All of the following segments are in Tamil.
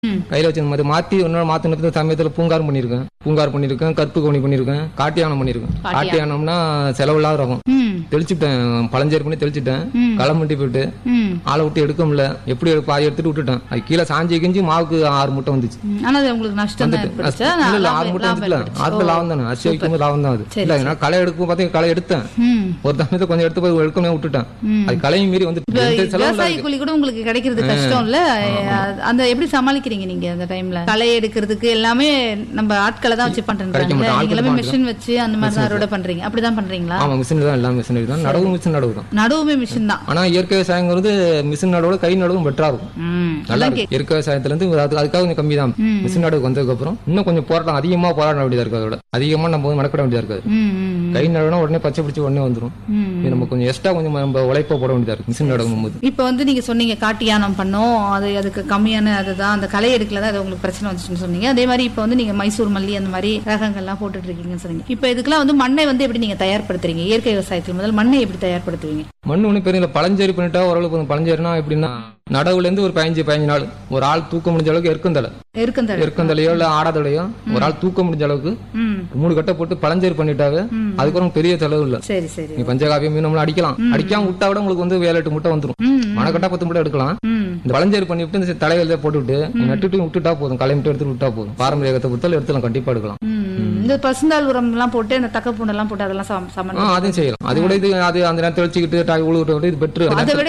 கையில வச்சு இந்த மாதிரி மாத்தி இன்னொரு மாத்தின சமயத்துல பூங்கார் பண்ணிருக்கேன் கற்பு கவுனி பண்ணிருக்கேன் காட்டியானம் பண்ணிருக்கேன். காட்டியானம்னா செலவில்லாத ரகம் தெளிச்சுட்டேன், பழஞ்சேரி பண்ணி தெளிச்சுட்டேன். களை மண்டி போயிட்டு ஆளை விட்டு எடுக்க முடியல, எப்படி பாதி எடுத்துட்டு விட்டுட்டேன். அது கீழே சாஞ்சி கிஞ்சி மாவுக்கு 6 மூட்டை வந்துச்சு. ஆனா அது உங்களுக்கு நஷ்டம் தான் ஏற்பட்டுச்சா? இல்ல 6 மூட்டை வந்துச்சுல, 6 லாபம் தானே. அரிசி வைக்கும்போது லாபம் தான் அது. இல்ல ஏன்னா களை எடுக்கும் பார்த்தீங்கன்னா களை எடுத்தேன், ஒரு சமயத்தை கொஞ்சம் எடுத்து போய் எடுக்கணும் விட்டுட்டேன். அது களையும் மீறி வந்து விவசாய கூலி கூட உங்களுக்கு கிடைக்கிறது கஷ்டம் இல்ல? அந்த எப்படி சமாளிக்கிறீங்க நீங்க அந்த டைம்ல? களை எடுக்கிறதுக்கு எல்லாமே நம்ம ஆட்களை தான் வச்சு பண்றீங்க, எல்லாமே மிஷின் வச்சு அந்த மாதிரி தான் அறுவடை பண்றீங்க, அப்படிதான் பண்றீங்களா? ஆமா, மிஷின் தான், எல்லாம் மிஷின் தான். நடவு மிஷின் நடவு தான், நடுவுமே மிஷின் தான். ஆனா இயற்கை விவசாயங்கிறது மிஷின் நடவோட கை நடவும் பெட்டரா இருக்கும், நல்லா இருக்கு. இயற்கை விவசாயத்துல இருந்து அதுக்காக கொஞ்சம் கம்மி தான். மிஷின் நடவுக்கு வந்ததுக்கு அப்புறம் இன்னும் கொஞ்சம் போராட்டம் அதிகமா போராட வேண்டியதா இருக்கு. அதோட அதிகமா நம்ம மெனக்கிட வேண்டியதா இருக்காது. கை நடவுனா உடனே பச்சை பிடிச்சி உடனே வந்துடும். நம்ம கொஞ்சம் எக்ஸ்ட்ரா கொஞ்சம் நம்ம உழைப்பா போட வேண்டியதா இருக்கு மிஷின் நடவும் போது. இப்ப வந்து நீங்க சொன்னீங்க காட்டியானம் பண்ணோம், அதுக்கு கம்மியான அதுதான் அந்த களை எடுக்கல தான் உங்களுக்கு பிரச்சனை வந்துச்சுன்னு சொன்னீங்க. அதே மாதிரி இப்ப வந்து நீங்க மைசூர் மல்லி அந்த மாதிரி ரகங்கள்லாம் போட்டுட்டு இருக்கீங்கன்னு சொன்னீங்க. இப்ப இதுக்கெல்லாம் வந்து மண்ணை வந்து எப்படி நீங்க தயார்படுத்துறீங்க? இயற்கை விவசாயத்தில் முதல் மண்ணை எப்படி தயார்படுத்துவீங்க? மண் ஒண்ணு பெரிய பழஞ்சேரி பண்ணிட்டா ஓரளவுக்கு. பழஞ்சேரினா எப்படின்னா நடவுல இருந்து ஒரு 15 நாள் ஒரு ஆள் தூக்க முடிஞ்ச அளவுக்கு எருக்கந்தலையோ இல்ல ஆடாதலையோ ஒரு ஆள் தூக்க முடிஞ்ச அளவுக்கு 3 கட்டை போட்டு பழஞ்சேரி பண்ணிட்டாவே அதுக்கப்புறம் பெரிய செலவு இல்ல. சரி சரி. நீ பஞ்சகாவியம் மீன் அடிக்காம விட்டா விட உங்களுக்கு வந்து 7-8 முட்டை வந்துடும். மணக்கட்டா 10 முட்டை எடுக்கலாம். இந்த பழஞ்சேரி பண்ணிவிட்டு இந்த தலையில போட்டுவிட்டு நட்டுட்டு விட்டுட்டா போதும், களை மட்டும் எடுத்து விட்டா போதும். பாரம்பரியத்தை பொறுத்தாலும் எடுத்துலாம், கண்டிப்பா எடுக்கலாம். இந்த பசுந்தாள் உரம் எல்லாம் போட்டு இந்த தக்க பூண்டு எல்லாம் போட்டு அதெல்லாம் அதையும் செய்யலாம். அது கூட இது அது அந்த நேரத்தை வச்சுக்கிட்டு உழுவிட்டு இது பெட்ரு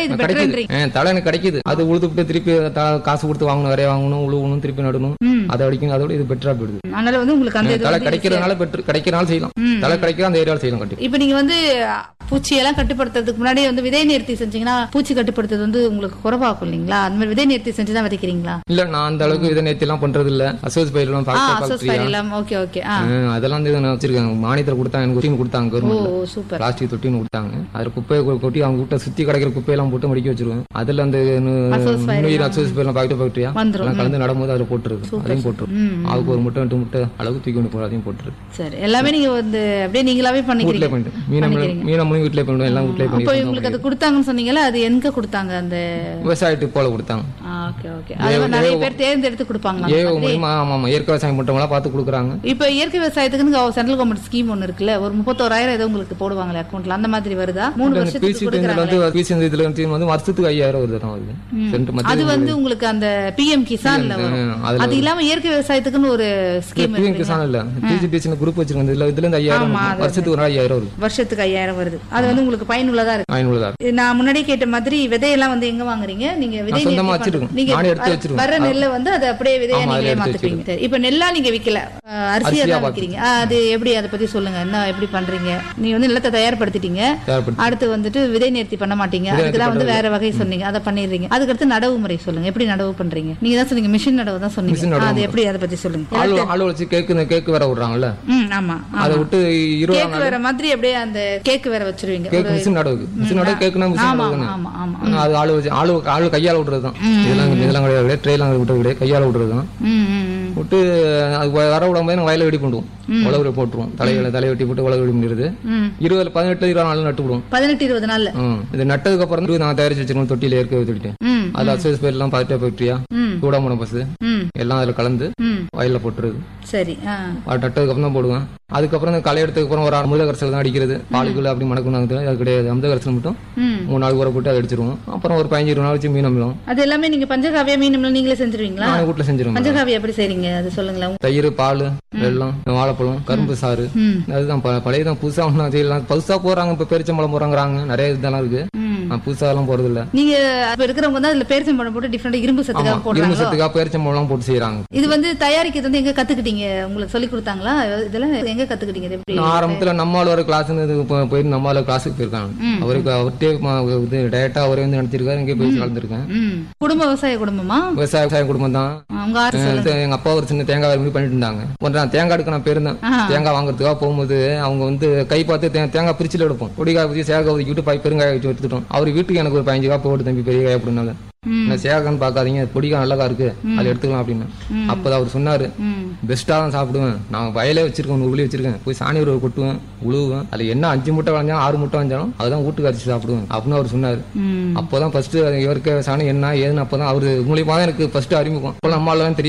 தலை எனக்கு கிடைக்குது. அது உழுதுட்டு திருப்பி காசு கொடுத்து வாங்கணும், நிறைய வாங்கணும், உழுவணும், திருப்பி நடணும், அதை அடிக்கணும். அதோட இது பெட்டரா போயிடுது. அதனால வந்து உங்களுக்கு அந்த தலை கிடைக்கிறதுனால பெட்ரு, கிடைக்கிறனால செய்யலாம். தலை கிடைக்கிற அந்த ஏரியாவில் செய்யலாம் கண்டிப்பா. இப்ப நீங்க வந்து பூச்சியெல்லாம் கட்டுப்படுத்துறதுக்கு முன்னாடி வந்து விதை நேர்த்தி செஞ்சீங்கன்னா பூச்சி கட்டுப்படுத்துறது வந்து உங்களுக்கு குறைவாக்கும் இல்லீங்களா? அந்த மாதிரி விதை நேர்த்தி செஞ்சுதான் விதைக்கிறீங்களா? இல்ல, நான் அந்த அளவுக்கு விதை நேர்த்தி எல்லாம் பண்றது இல்ல. அசோஸ் பயிரெல்லாம் அதெல்லாம் வச்சிருக்காங்க. மானியத்துல கொடுத்தாங்க, எனக்கு தொட்டின்னு கொடுத்தாங்க. பிளாஸ்டிக் தொட்டின்னு கொடுத்தாங்க. அதுல குப்பையை கொட்டி அவங்க கிட்ட சுத்தி கிடைக்கிற குப்பையெல்லாம் போட்டு மடிக்க வச்சிருவேன். அதுல அந்த அசோஸ் பயிரெல்லாம் பாக்டீரியா கலந்து நடும்போது அதுல போட்டுருக்கு. அதையும் போட்டுரும். அதுக்கு 1 முட்டை 2 முட்டை அளவுக்கு தூக்கி கொண்டு போற அதையும் போட்டுருக்கு. சரி, எல்லாமே நீங்க வந்து அப்படியே நீங்களாவே பண்ணிக்கிறீங்க? மீனமும் வீட்லயே பண்ணுவோம், எல்லாம் வீட்லயே பண்ணி. அப்ப உங்களுக்கு அது கொடுத்தாங்கன்னு சொன்னீங்கல்ல, அது எங்க கொடுத்தாங்க? அந்த விவசாயத்துக்கு போல கொடுத்தாங்க. Okay okay. அது நிறைய பேர் தேர்ந்தெடுத்து கொடுப்பாங்க. ஆமா, இயற்கை விவசாயம் பண்றவங்களா பார்த்து கொடுக்குறாங்க. இப்ப இயற்கை விவசாயத்துக்கு சென்ட்ரல் கவர்மெண்ட் ஸ்கீம் ஒன்னு இருக்குல்ல, ஒரு 31,000 ஏதோ உங்களுக்கு போடுவாங்களே அக்கௌண்ட்ல, அந்த மாதிரி வருதா? 3 வருஷத்துக்கு வந்து வருஷத்துக்கு 5,000 வருது. அது வந்து உங்களுக்கு அந்த பிஎம் கிசான்ல வரும். அது இல்லாம இயற்கை விவசாயத்துக்குன்னு ஒரு ஸ்கீம் பிஎம் கிசான் இல்ல, டிஜிடிஎஸ் குரூப் வச்சிருக்காங்க. இதுல இருந்து 5,000 வருஷத்துக்கு 5,000 வருது. வருஷத்துக்கு 5,000 வருது. அது வந்து உங்களுக்கு பயனுள்ளதா இருக்கு. நான் முன்னாடி கேட்ட மாதிரி விதையெல்லாம் வந்து எங்க வாங்குறீங்க நீங்க? விதை சொந்தமா வச்சிருக்கோம். நீங்க வர நெல்லை வந்து அதை அப்படியே விதையா நீங்களே மாத்துறீங்க. இப்ப நெல்லா நீங்க விக்கல, அரிசியா தான் விக்கிறீங்க. அது எப்படி, அதை பத்தி சொல்லுங்க. என்ன எப்படி பண்றீங்க? நீங்க வந்து நிலத்தை தயார்படுத்திட்டீங்க, அடுத்து வந்துட்டு விதை நேர்த்தி பண்ண மாட்டீங்க, அதுக்குதான் வந்து வேற வகை சொன்னீங்க, அதை பண்ணிடுறீங்க. அதுக்கடுத்து நடவு முறை சொல்லுங்க, எப்படி நடவு பண்றீங்க? நீங்க தான் சொன்னீங்க மிஷின் நடவு தான் சொன்னீங்க, அது எப்படி, அதை பத்தி சொல்லுங்க. ஆளு வச்சு கேக்கு வேற விடுறாங்கல்ல? ஆமா, அதை விட்டு கேக்கு வேற மாதிரி அப்படியே அந்த கேக்கு வேற வச்சிருவீங்க. மிஷின் நடவு கேக்குனா அது ஆளு கையால விடுறதுதான். இதெல்லாம் கிடையாது, ட்ரெயிலாம் விட்டு கிடையாது, கையால விடுறதுதான். விட்டு அது வர விடாம வயல வெடி பண்ணுவோம், உழவு போட்டுருவோம். தலை வெட்டி போட்டு உழவு வெடி பண்ணிடுது. 18-20 நாள் நட்டு விடுவோம். 18-20 நாள் இது நட்டதுக்கு அப்புறம் நான் தயாரிச்சு வச்சிருக்கோம். தொட்டியில ஏற்க வச்சுட்டேன். அதுல அசோஸ் பயிர் எல்லாம் பாக்டீரியா சூடாமண பசு எல்லாம் அதுல கலந்து வயல்ல போட்டுருது. சரி, நட்டதுக்கு அப்புறம் தான் போடுவேன். அதுக்கப்புறம் களை எடுத்ததுக்கு அப்புறம் ஒரு அமுத கரைசல் தான் அடிக்கிறது. பாலுக்குள்ள அப்படி மணக்கும். அது கிடையாது, அமுத கரைசல் மட்டும் 3 நாள் ஊற போட்டு அதை அடிச்சிருவோம். அப்புறம் ஒரு 15-20 நாள் வச்சு மீன் அமிலம். அது எல்லாமே நீங்க பஞ்சகாவியா மீன் அமிலம் நீங்களே செஞ்சிருவீங்களா? வீட்டுல செஞ்சிருவோம். பஞ்சகாவியா எப்படி செய்றீங்க அது சொல்லுங்களேன். தயிர், பால், வெல்லம், வாழைப்பழம், கரும்பு சாறு, அதுதான் பழையதான். புதுசா ஒன்னும் செய்யலாம். புதுசா போறாங்க, இப்ப பெருச்சம்பழம் போறாங்க, நிறைய இதெல்லாம் இருக்கு. புதுசா எல்லாம் போறது இல்ல. நீங்க இருக்கிறவங்க தான் அதுல பேரிச்சம்பழம் போட்டு டிஃபரெண்ட் இரும்பு சத்துக்காக பேரிச்சம்பழம் போட்டு செய்யறாங்க. இது வந்து தயாரிக்கிறது வந்து எங்க கத்துக்கிட்டீங்க? உங்களுக்கு சொல்லி கொடுத்தாங்களா? இதெல்லாம் எங்க கத்துக்கிட்டீங்க? ஆரம்பத்துல நம்மால ஒரு கிளாஸ் போய் நம்மால கிளாஸுக்கு போயிருக்காங்க. அவருக்கு டைரக்டா அவரே வந்து நடத்திருக்காரு. இங்கே போய் கலந்துருக்கேன். குடும்ப விவசாய குடும்பமா? விவசாய குடும்பம் தான். எங்க அப்பா ஒரு சின்ன தேங்காய் பண்ணிட்டு இருந்தாங்க. தேங்காய் எடுக்க நான் போயிருந்தேன். தேங்காய் வாங்குறதுக்காக போகும்போது அவங்க வந்து கை பார்த்து தேங்காய் பிரிச்சுல எடுப்போம். கொடிக்காய் பிரிச்சு சேகை ஒதுக்கிட்டு பெருங்காய வச்சு எடுத்துட்டோம். அவர் வீட்டுக்கு எனக்கு ஒரு 15 காய் போட்டு தம்பி பெரிய காய் அப்படின்னால சேகான்னு பாக்காதீங்க, பொடிக்கா நல்லதா இருக்கு, அதை எடுத்துக்கலாம் அப்படின்னு. அப்பதான் அவர் சொன்னாரு, பெஸ்டா தான் சாப்பிடுவேன், நான் வயலே வச்சிருக்கேன், உருளி வச்சிருக்கேன், போய் சாணி உருவ கொட்டுவேன், உழுவேன், அதுல என்ன 5 முட்டை வளைஞ்சாலும் 6 முட்டை வந்தாலும் அதுதான் வீட்டுக்கு அரிசி சாப்பிடுவேன் அப்படின்னு அவர் சொன்னாரு. அப்பதான் ஃபர்ஸ்ட் இவருக்கு சாணி என்ன ஏதுன்னு அப்பதான் அவரு மூலியமா தான் எனக்கு ஃபர்ஸ்ட் அறிமுகம். நம்மளால தெரியும்.